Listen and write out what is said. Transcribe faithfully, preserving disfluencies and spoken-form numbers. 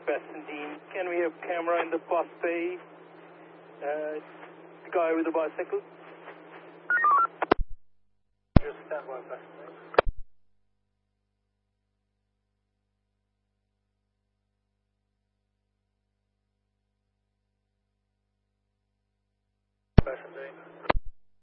Bassendean. Can we have camera in the bus bay? Uh, the guy with the bicycle. Just stand by, Bassendean.